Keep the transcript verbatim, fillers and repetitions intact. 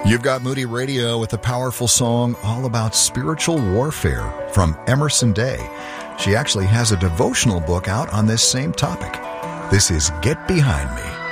You've got Moody Radio with a powerful song all about spiritual warfare from Emerson Day. She actually has a devotional book out on this same topic. This is Get Behind Me.